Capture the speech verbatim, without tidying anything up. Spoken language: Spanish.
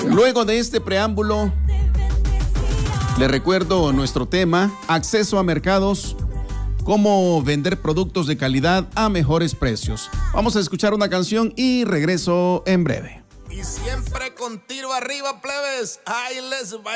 Luego de este preámbulo, le recuerdo nuestro tema, acceso a mercados, cómo vender productos de calidad a mejores precios. Vamos a escuchar una canción y regreso en breve. Y siempre con tiro arriba, plebes. Ahí les va.